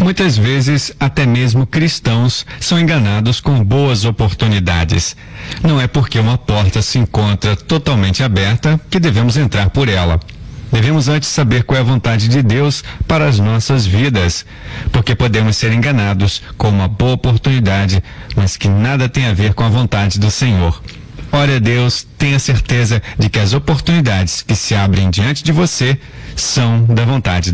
Muitas vezes, até mesmo cristãos são enganados com boas oportunidades. Não é porque uma porta se encontra totalmente aberta que devemos entrar por ela. Devemos antes saber qual é a vontade de Deus para as nossas vidas, porque podemos ser enganados com uma boa oportunidade, mas que nada tem a ver com a vontade do Senhor. Ore a Deus, tenha certeza de que as oportunidades que se abrem diante de você são da vontade